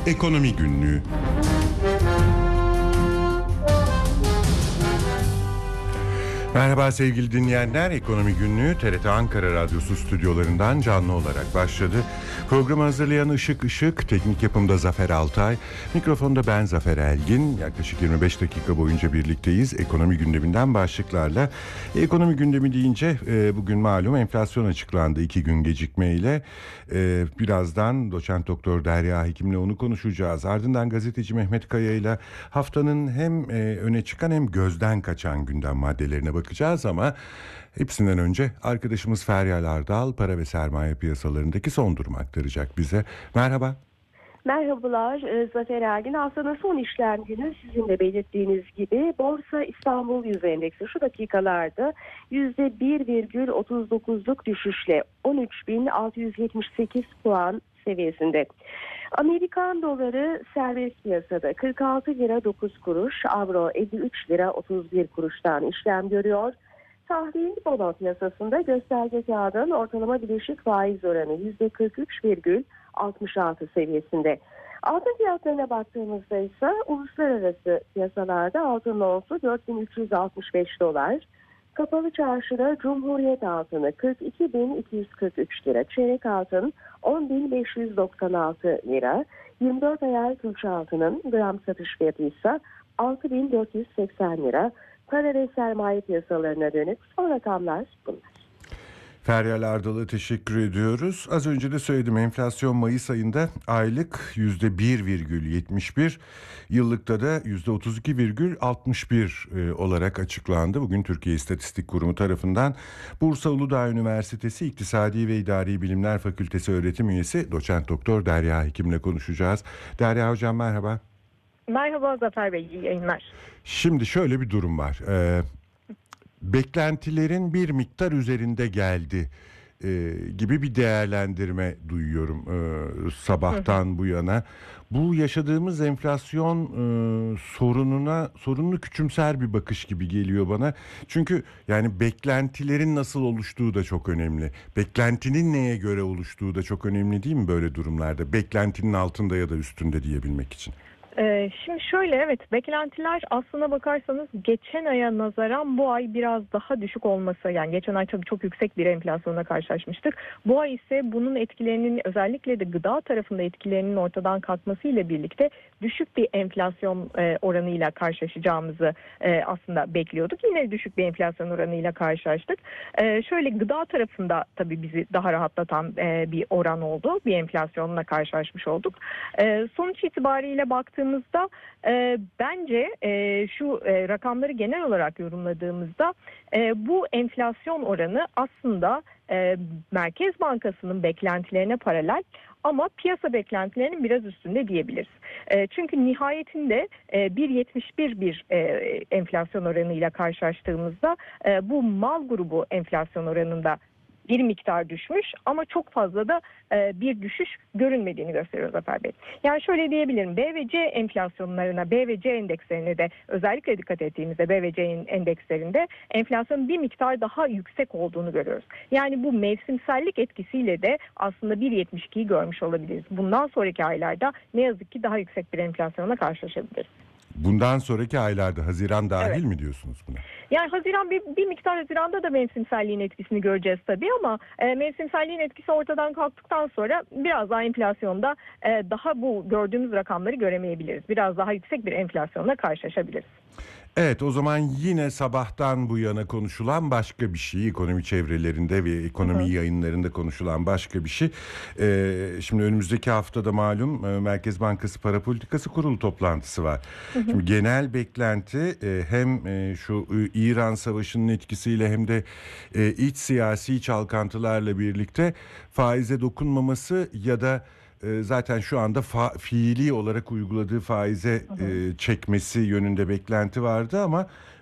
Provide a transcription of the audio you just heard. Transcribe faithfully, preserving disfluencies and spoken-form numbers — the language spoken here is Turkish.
Ekonomi Günlüğü. Merhaba sevgili dinleyenler, Ekonomi Günlüğü T R T Ankara Radyosu stüdyolarından canlı olarak başladı. Programı hazırlayan Işık Işık, teknik yapımda Zafer Altay, mikrofonda ben Zafer Elgin. Yaklaşık yirmi beş dakika boyunca birlikteyiz. Ekonomi gündeminden başlıklarla. Ekonomi gündemi deyince e, bugün malum enflasyon açıklandı iki gün gecikmeyle. E, birazdan doçent doktor Derya Hekim'le onu konuşacağız. Ardından gazeteci Mehmet Kaya ile haftanın hem e, öne çıkan hem gözden kaçan gündem maddelerine bakacağız ama hepsinden önce arkadaşımız Feryal Ardal para ve sermaye piyasalarındaki son durumu aktaracak bize. Merhaba. Merhabalar Zafer Ergin. Haftanın son işlem günü sizin de belirttiğiniz gibi Borsa İstanbul Yüz Endeksi şu dakikalarda yüzde bir virgül otuz dokuzluk düşüşle on üç bin altı yüz yetmiş sekiz puan seviyesinde. Amerikan doları serbest piyasada kırk altı lira dokuz kuruş, avro elli üç lira otuz bir kuruştan işlem görüyor. Tahvil bono piyasasında gösterge kağıdın ortalama bileşik faiz oranı yüzde kırk üç virgül altmış altı seviyesinde. Altın fiyatlarına baktığımızda ise uluslararası piyasalarda altın onsu dört bin üç yüz altmış beş dolar, kapalı çarşıda Cumhuriyet altını kırk iki bin iki yüz kırk üç lira, çeyrek altın on bin beş yüz doksan altı lira, yirmi dört ayar külçe altının gram satış fiyatı ise altı bin dört yüz seksen lira. Para ve sermaye piyasalarına dönük son rakamlar bunlar. Feryal Ardal'a teşekkür ediyoruz. Az önce de söyledim, enflasyon Mayıs ayında aylık yüzde bir virgül yetmiş bir, yıllıkta da yüzde otuz iki virgül altmış bir e, olarak açıklandı. Bugün Türkiye İstatistik Kurumu tarafından Bursa Uludağ Üniversitesi İktisadi ve İdari Bilimler Fakültesi öğretim üyesi doçent doktor Derya Hekim'le konuşacağız. Derya Hocam merhaba. Merhaba Zafer Bey, iyi yayınlar. Şimdi şöyle bir durum var. Ee, beklentilerin bir miktar üzerinde geldi e, gibi bir değerlendirme duyuyorum e, sabahtan hı hı. bu yana. Bu yaşadığımız enflasyon e, sorununa sorunlu küçümser bir bakış gibi geliyor bana. Çünkü yani beklentilerin nasıl oluştuğu da çok önemli. Beklentinin neye göre oluştuğu da çok önemli değil mi böyle durumlarda? Beklentinin altında ya da üstünde diyebilmek için. Şimdi şöyle, evet, beklentiler aslına bakarsanız geçen aya nazaran bu ay biraz daha düşük olması, yani geçen ay tabii çok yüksek bir enflasyonla karşılaşmıştık. Bu ay ise bunun etkilerinin, özellikle de gıda tarafında etkilerinin ortadan kalkmasıyla birlikte düşük bir enflasyon oranıyla karşılaşacağımızı aslında bekliyorduk. Yine düşük bir enflasyon oranıyla karşılaştık. Şöyle, gıda tarafında tabii bizi daha rahatlatan bir oran oldu. Bir enflasyonla karşılaşmış olduk. Sonuç itibariyle baktığımızda E, bence e, şu e, rakamları genel olarak yorumladığımızda e, bu enflasyon oranı aslında e, Merkez Bankası'nın beklentilerine paralel ama piyasa beklentilerinin biraz üstünde diyebiliriz. E, çünkü nihayetinde e, bir virgül yetmiş bir bir e, enflasyon oranıyla karşılaştığımızda e, bu mal grubu enflasyon oranında bir miktar düşmüş ama çok fazla da e, bir düşüş görünmediğini gösteriyor Zafer Bey. Yani şöyle diyebilirim, B ve C enflasyonlarına, B ve C endekslerine de özellikle dikkat ettiğimizde B ve C endekslerinde enflasyonun bir miktar daha yüksek olduğunu görüyoruz. Yani bu mevsimsellik etkisiyle de aslında bir virgül yetmiş ikiyi görmüş olabiliriz. Bundan sonraki aylarda ne yazık ki daha yüksek bir enflasyonla karşılaşabiliriz. Bundan sonraki aylarda, Haziran dahil evet. mi diyorsunuz buna? Yani Haziran bir, bir miktar Haziran'da da mevsimselliğin etkisini göreceğiz tabii ama e, mevsimselliğin etkisi ortadan kalktıktan sonra biraz daha enflasyonda e, daha bu gördüğümüz rakamları göremeyebiliriz. Biraz daha yüksek bir enflasyonla karşılaşabiliriz. Evet, o zaman yine sabahtan bu yana konuşulan başka bir şey, ekonomi çevrelerinde ve ekonomi hı hı. yayınlarında konuşulan başka bir şey. Ee, şimdi önümüzdeki haftada malum e, Merkez Bankası Para Politikası Kurulu toplantısı var. Hı hı. Şimdi genel beklenti e, hem e, şu e, İran Savaşı'nın etkisiyle hem de e, iç siyasi çalkantılarla birlikte faize dokunmaması ya da zaten şu anda fa- fiili olarak uyguladığı faize e, çekmesi yönünde beklenti vardı ama